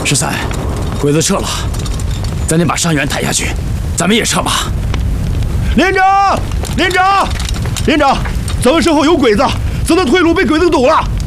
13，鬼子撤了，咱得把伤员抬下去。咱们也撤吧。 连长，连长，连长，咱们身后有鬼子，咱的退路被鬼子堵了。